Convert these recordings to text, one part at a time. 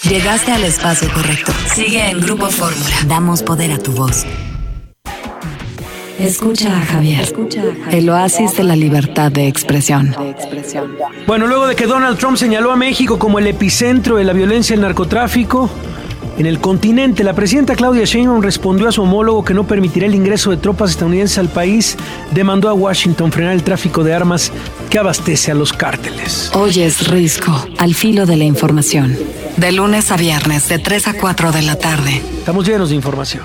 Llegaste al espacio correcto. Sigue en Grupo Fórmula. Damos poder a tu voz. Escucha a Javier. El oasis de la libertad de expresión. Bueno, luego de que Donald Trump señaló a México como el epicentro de la violencia y el narcotráfico en el continente, la presidenta Claudia Sheinbaum respondió a su homólogo que no permitirá el ingreso de tropas estadounidenses al país. Demandó a Washington frenar el tráfico de armas que abastece a los cárteles. Hoy es Risco, al filo de la información. De lunes a viernes, de 3 a 4 de la tarde. Estamos llenos de información.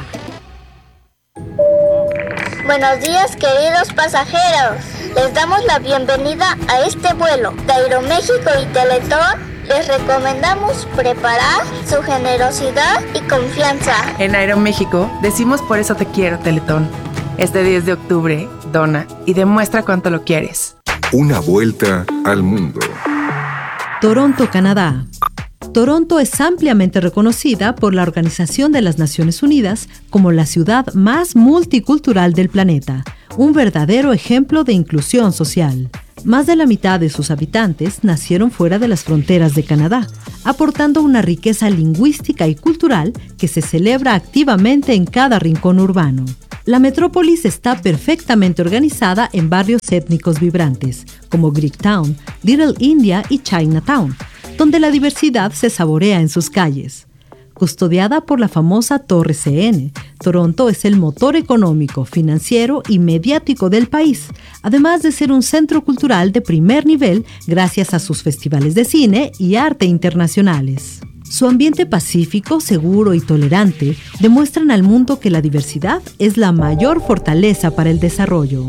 Buenos días, queridos pasajeros. Les damos la bienvenida a este vuelo de Aeroméxico y Teletón. Les recomendamos preparar su generosidad y confianza. En Aeroméxico decimos por eso te quiero, Teletón. Este 10 de octubre, dona y demuestra cuánto lo quieres. Una vuelta al mundo. Toronto, Canadá. Toronto es ampliamente reconocida por la Organización de las Naciones Unidas como la ciudad más multicultural del planeta, un verdadero ejemplo de inclusión social. Más de la mitad de sus habitantes nacieron fuera de las fronteras de Canadá, aportando una riqueza lingüística y cultural que se celebra activamente en cada rincón urbano. La metrópolis está perfectamente organizada en barrios étnicos vibrantes, como Greektown, Little India y Chinatown, donde la diversidad se saborea en sus calles. Custodiada por la famosa Torre CN, Toronto es el motor económico, financiero y mediático del país, además de ser un centro cultural de primer nivel gracias a sus festivales de cine y arte internacionales. Su ambiente pacífico, seguro y tolerante demuestran al mundo que la diversidad es la mayor fortaleza para el desarrollo.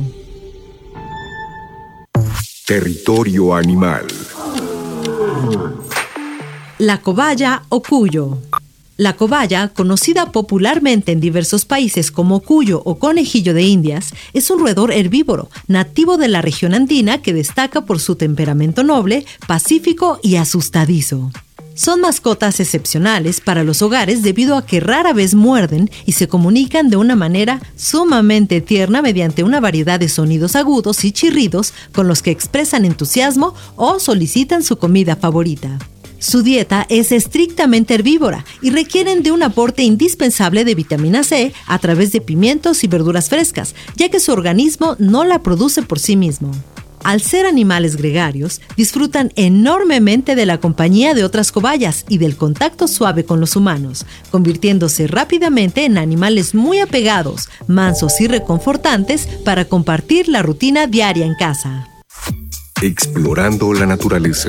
Territorio animal. La cobaya o cuyo. La cobaya, conocida popularmente en diversos países como cuyo o conejillo de Indias, es un roedor herbívoro, nativo de la región andina que destaca por su temperamento noble, pacífico y asustadizo. Son mascotas excepcionales para los hogares debido a que rara vez muerden y se comunican de una manera sumamente tierna mediante una variedad de sonidos agudos y chirridos con los que expresan entusiasmo o solicitan su comida favorita. Su dieta es estrictamente herbívora y requieren de un aporte indispensable de vitamina C a través de pimientos y verduras frescas, ya que su organismo no la produce por sí mismo. Al ser animales gregarios, disfrutan enormemente de la compañía de otras cobayas y del contacto suave con los humanos, convirtiéndose rápidamente en animales muy apegados, mansos y reconfortantes para compartir la rutina diaria en casa. Explorando la naturaleza.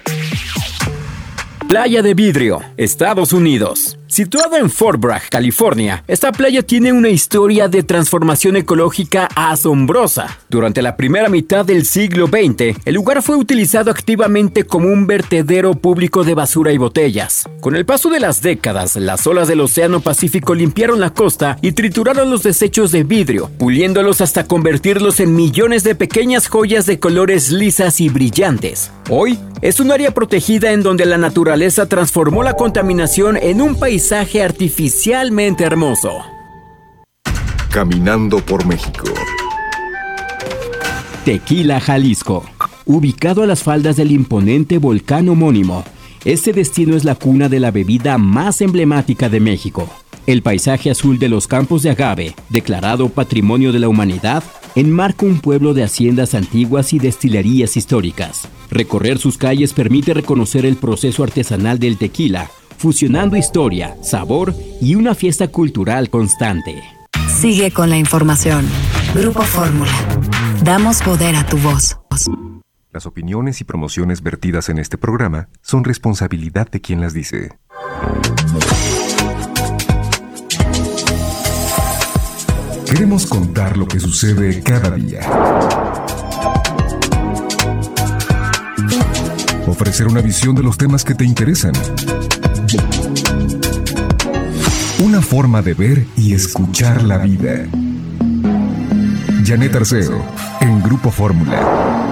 Playa de Vidrio, Estados Unidos. Situada en Fort Bragg, California, esta playa tiene una historia de transformación ecológica asombrosa. Durante la primera mitad del siglo XX, el lugar fue utilizado activamente como un vertedero público de basura y botellas. Con el paso de las décadas, las olas del Océano Pacífico limpiaron la costa y trituraron los desechos de vidrio, puliéndolos hasta convertirlos en millones de pequeñas joyas de colores lisas y brillantes. Hoy, es un área protegida en donde la naturaleza transformó la contaminación en un paisaje artificialmente hermoso. Caminando por México. Tequila, Jalisco. Ubicado a las faldas del imponente volcán homónimo, este destino es la cuna de la bebida más emblemática de México. El paisaje azul de los campos de agave, declarado Patrimonio de la Humanidad, enmarca un pueblo de haciendas antiguas y destilerías históricas. Recorrer sus calles permite reconocer el proceso artesanal del tequila, fusionando historia, sabor y una fiesta cultural constante. Sigue con la información. Grupo Fórmula. Damos poder a tu voz. Las opiniones y promociones vertidas en este programa son responsabilidad de quien las dice. Queremos contar lo que sucede cada día. Ofrecer una visión de los temas que te interesan. Una forma de ver y escuchar la vida. Janet Arceo, en Grupo Fórmula.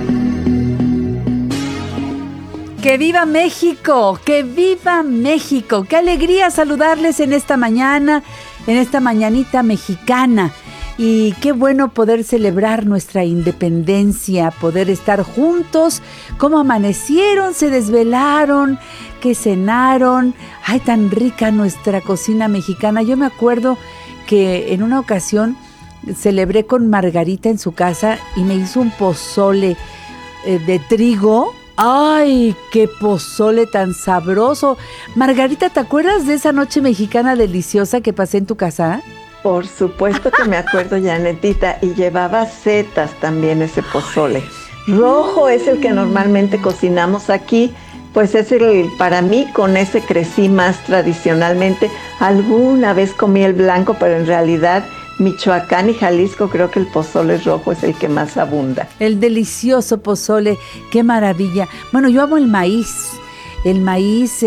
¡Que viva México! ¡Que viva México! ¡Qué alegría saludarles en esta mañana, en esta mañanita mexicana! y qué bueno poder celebrar nuestra independencia, poder estar juntos. ¿Cómo amanecieron? ¿Se desvelaron? ¿Qué cenaron? Ay, tan rica nuestra cocina mexicana. Yo me acuerdo que en una ocasión celebré con Margarita en su casa y me hizo un pozole de trigo. ¡Ay, qué pozole tan sabroso! Margarita, ¿te acuerdas de esa noche mexicana deliciosa que pasé en tu casa? Por supuesto que me acuerdo, Janetita, y llevaba setas también ese pozole. Rojo es el que normalmente cocinamos aquí, pues es para mí con ese crecí más tradicionalmente. Alguna vez comí el blanco, pero en realidad Michoacán y Jalisco creo que el pozole rojo es el que más abunda. El delicioso pozole, qué maravilla. Bueno, yo amo el maíz. El maíz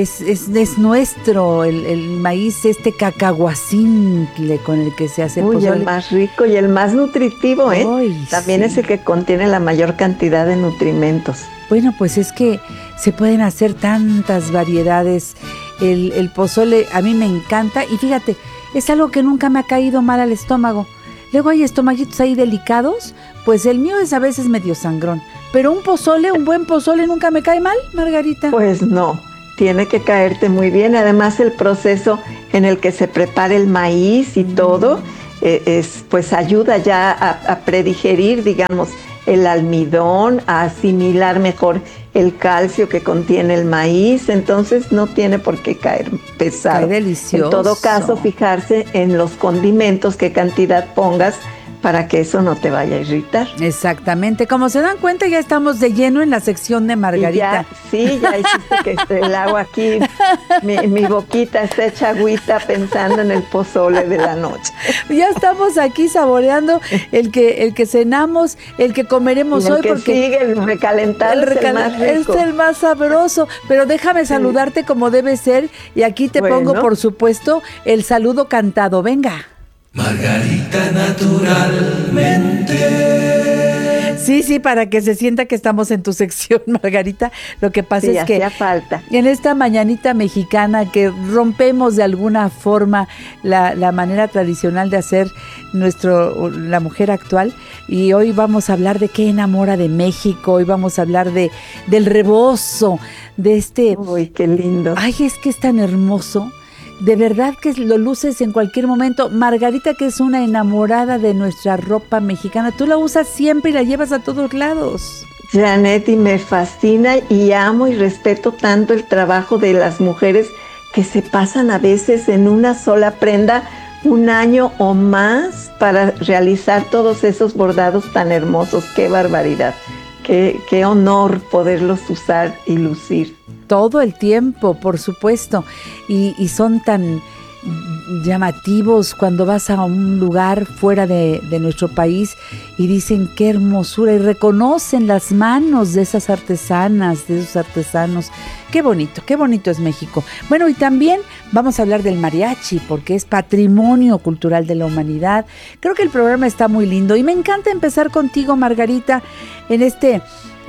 es nuestro, el maíz cacahuacintle con el que se hace el pozole. El más rico y el más nutritivo, ¿eh? Uy, también sí. Es el que contiene la mayor cantidad de nutrimentos. Bueno, pues es que se pueden hacer tantas variedades. El pozole a mí me encanta y fíjate, es algo que nunca me ha caído mal al estómago. Luego hay estomaguitos ahí delicados, pues el mío es a veces medio sangrón. Pero un buen pozole nunca me cae mal, Margarita. Pues no, tiene que caerte muy bien. Además el proceso en el que se prepara el maíz y todo, pues ayuda ya a predigerir, digamos, el almidón, a asimilar mejor el calcio que contiene el maíz, entonces no tiene por qué caer pesado. Qué delicioso. En todo caso, fijarse en los condimentos, qué cantidad pongas para que eso no te vaya a irritar. Exactamente. Como se dan cuenta, ya estamos de lleno en la sección de Margarita. Ya hiciste que el agua aquí, mi boquita está hecha agüita pensando en el pozole de la noche. Ya estamos aquí saboreando el que cenamos, el que comeremos hoy. Porque sigue el recalentado, es el más sabroso. Pero déjame saludarte como debe ser y aquí te pongo, por supuesto, el saludo cantado. Venga. Margarita naturalmente. Sí, para que se sienta que estamos en tu sección, Margarita. Lo que pasa es que hacía falta. En esta mañanita mexicana que rompemos de alguna forma la manera tradicional de hacer la mujer actual, y hoy vamos a hablar de qué enamora de México. Hoy vamos a hablar del rebozo, de este... ¡Uy, qué lindo! Ay, es que es tan hermoso. De verdad que lo luces en cualquier momento. Margarita, que es una enamorada de nuestra ropa mexicana, tú la usas siempre y la llevas a todos lados. Janet, y me fascina y amo y respeto tanto el trabajo de las mujeres que se pasan a veces en una sola prenda un año o más para realizar todos esos bordados tan hermosos. ¡Qué barbaridad! Qué honor poderlos usar y lucir. Todo el tiempo, por supuesto, y son tan llamativos cuando vas a un lugar fuera de nuestro país y dicen qué hermosura y reconocen las manos de esas artesanas, de esos artesanos. Qué bonito es México. Bueno, y también vamos a hablar del mariachi porque es patrimonio cultural de la humanidad. Creo que el programa está muy lindo y me encanta empezar contigo, Margarita, en este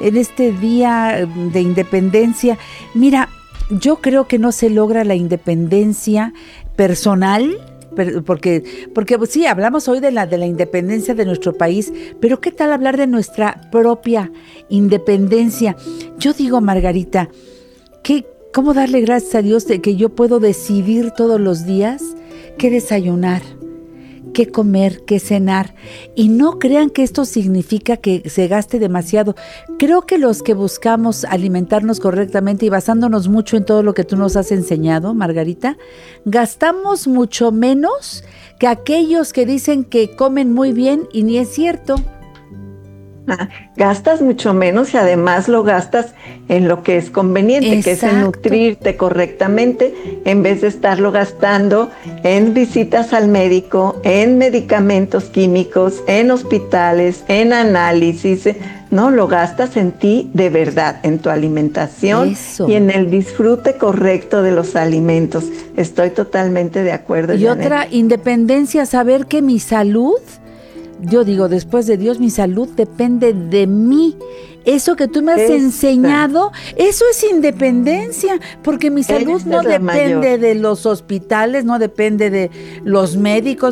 día de independencia. Mira, yo creo que no se logra la independencia personal, porque sí, hablamos hoy de la independencia de nuestro país, pero ¿qué tal hablar de nuestra propia independencia? Yo digo, Margarita, ¿cómo darle gracias a Dios de que yo puedo decidir todos los días qué desayunar, qué comer, qué cenar? Y no crean que esto significa que se gaste demasiado. Creo que los que buscamos alimentarnos correctamente y basándonos mucho en todo lo que tú nos has enseñado, Margarita, gastamos mucho menos que aquellos que dicen que comen muy bien y ni es cierto. Gastas mucho menos y además lo gastas en lo que es conveniente. Exacto. Que es en nutrirte correctamente, en vez de estarlo gastando en visitas al médico, en medicamentos químicos, en hospitales, en análisis. No, lo gastas en ti de verdad, en tu alimentación. Eso. Y en el disfrute correcto de los alimentos. Estoy totalmente de acuerdo. Y Janet. Otra independencia, saber que mi salud, yo digo, después de Dios, mi salud depende de mí. eso que tú me has enseñado, eso es independencia, porque mi salud no depende de los hospitales, no depende de los médicos,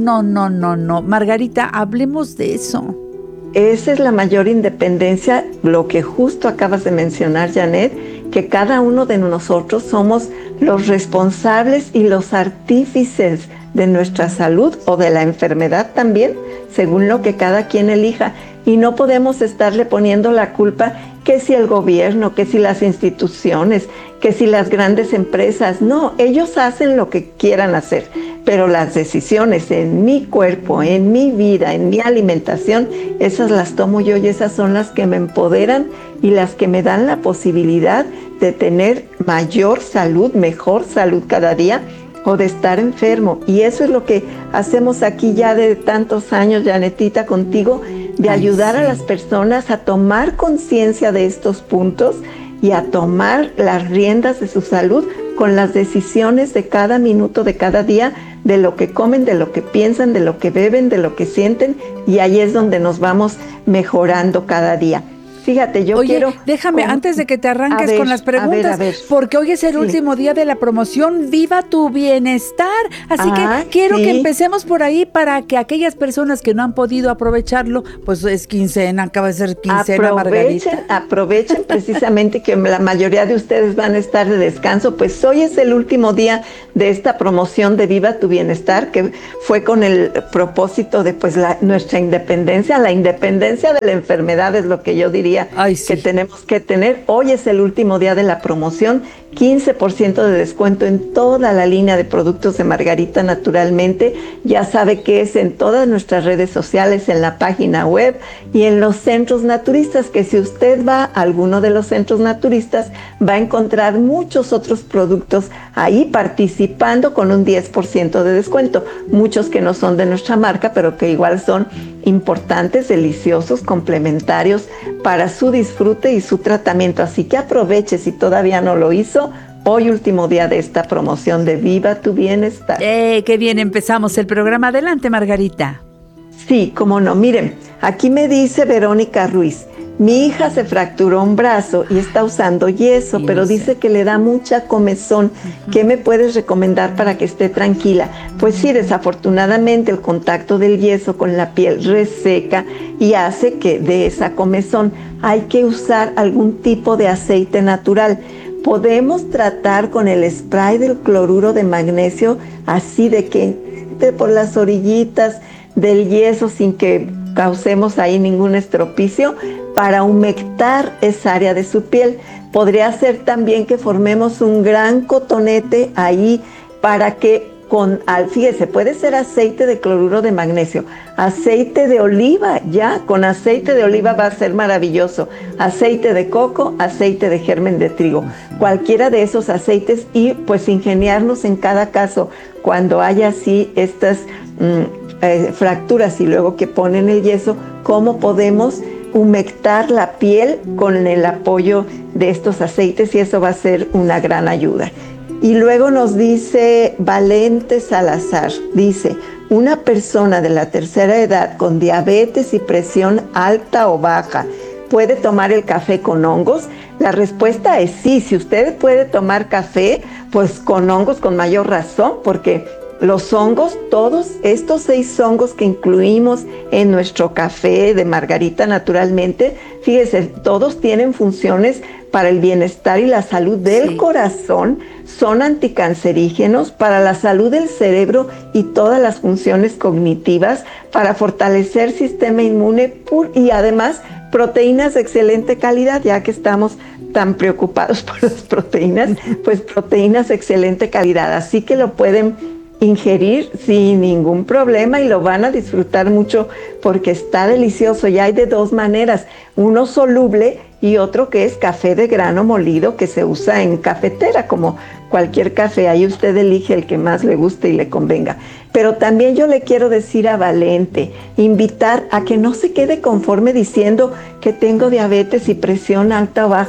no. Margarita, hablemos de eso. Esa es la mayor independencia, lo que justo acabas de mencionar, Janet, que cada uno de nosotros somos los responsables y los artífices de nuestra salud o de la enfermedad también, según lo que cada quien elija. Y no podemos estarle poniendo la culpa que si el gobierno, que si las instituciones, que si las grandes empresas. No, ellos hacen lo que quieran hacer, pero las decisiones en mi cuerpo, en mi vida, en mi alimentación, esas las tomo yo y esas son las que me empoderan y las que me dan la posibilidad de tener mayor salud, mejor salud cada día, o de estar enfermo. Y eso es lo que hacemos aquí ya de tantos años, Janetita, contigo, de ayudar a las personas a tomar conciencia de estos puntos y a tomar las riendas de su salud con las decisiones de cada minuto, de cada día, de lo que comen, de lo que piensan, de lo que beben, de lo que sienten, y ahí es donde nos vamos mejorando cada día. Fíjate, déjame, antes de que te arranques con las preguntas, porque hoy es el último día de la promoción Viva tu Bienestar, así que quiero que empecemos por ahí para que aquellas personas que no han podido aprovecharlo, pues es quincena, acaba de ser quincena, Margarita. Aprovechen precisamente que la mayoría de ustedes van a estar de descanso, pues hoy es el último día de esta promoción de Viva tu Bienestar, que fue con el propósito de nuestra independencia, la independencia de la enfermedad es lo que yo diría que tenemos que tener. Hoy es el último día de la promoción, 15% de descuento en toda la línea de productos de Margarita Naturalmente. Ya sabe que es en todas nuestras redes sociales, en la página web y en los centros naturistas, que si usted va a alguno de los centros naturistas va a encontrar muchos otros productos ahí participando con un 10% de descuento. Muchos que no son de nuestra marca, pero que igual son importantes, deliciosos, complementarios para su disfrute y su tratamiento. Así que aproveche si todavía no lo hizo. Hoy último día de esta promoción de Viva tu Bienestar. Qué bien, empezamos el programa. Adelante, Margarita. Sí, cómo no. Miren, aquí me dice Verónica Ruiz, mi hija se fracturó un brazo y está usando yeso, pero dice que le da mucha comezón. ¿Qué me puedes recomendar para que esté tranquila? Pues sí, desafortunadamente el contacto del yeso con la piel reseca y hace que de esa comezón hay que usar algún tipo de aceite natural. Podemos tratar con el spray del cloruro de magnesio, así de que entre por las orillitas del yeso sin que causemos ahí ningún estropicio, para humectar esa área de su piel. Podría ser también que formemos un gran cotonete ahí para que fíjese, puede ser aceite de cloruro de magnesio, aceite de oliva, con aceite de oliva va a ser maravilloso, aceite de coco, aceite de germen de trigo, cualquiera de esos aceites, y pues ingeniarnos en cada caso cuando haya así estas fracturas y luego que ponen el yeso, cómo podemos humectar la piel con el apoyo de estos aceites, y eso va a ser una gran ayuda. Y luego nos dice Valente Salazar, dice, una persona de la tercera edad con diabetes y presión alta o baja, ¿puede tomar el café con hongos? La respuesta es sí. Si usted puede tomar café, pues con hongos con mayor razón, porque los hongos, todos estos 6 hongos que incluimos en nuestro café de Margarita Naturalmente, fíjese, todos tienen funciones para el bienestar y la salud del corazón, son anticancerígenos, para la salud del cerebro y todas las funciones cognitivas, para fortalecer el sistema inmune y además proteínas de excelente calidad, ya que estamos tan preocupados por las proteínas, pues proteínas de excelente calidad, así que lo pueden ingerir sin ningún problema y lo van a disfrutar mucho porque está delicioso. Y hay de 2 maneras, uno soluble y otro que es café de grano molido, que se usa en cafetera como cualquier café. Ahí usted elige el que más le guste y le convenga. Pero también yo le quiero decir a Valente, invitar a que no se quede conforme diciendo que tengo diabetes y presión alta o baja.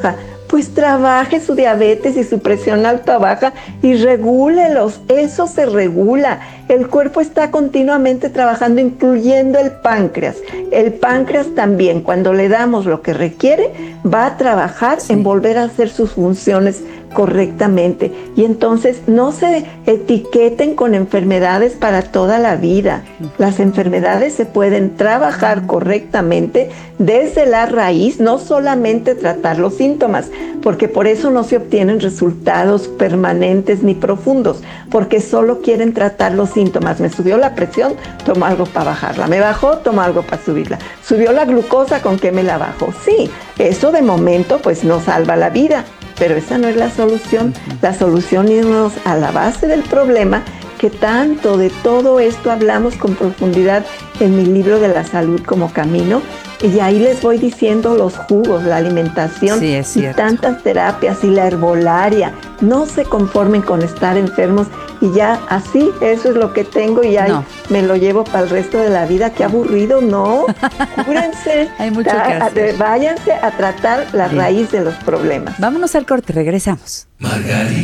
pues trabaje su diabetes y su presión alta o baja y regúlelos. Eso se regula. El cuerpo está continuamente trabajando, incluyendo el páncreas. El páncreas también, cuando le damos lo que requiere, va a trabajar en volver a hacer sus funciones correctamente. Y entonces no se etiqueten con enfermedades para toda la vida. Las enfermedades se pueden trabajar correctamente desde la raíz, no solamente tratar los síntomas, porque por eso no se obtienen resultados permanentes ni profundos, porque solo quieren tratar los síntomas. Me subió la presión, tomo algo para bajarla. Me bajó, tomo algo para subirla. Subió la glucosa, ¿con qué me la bajo? Sí, eso de momento pues no salva la vida, pero esa no es la solución. La solución es irnos a la base del problema, que tanto de todo esto hablamos con profundidad en mi libro de la salud como camino. Y ahí les voy diciendo los jugos, la alimentación y tantas terapias y la herbolaria. No se conformen con estar enfermos y ya así, eso es lo que tengo y ahí me lo llevo para el resto de la vida. Qué aburrido, ¿no? Cúrense, hay mucho que hacer. Váyanse a tratar la raíz de los problemas. Vámonos al corte, regresamos.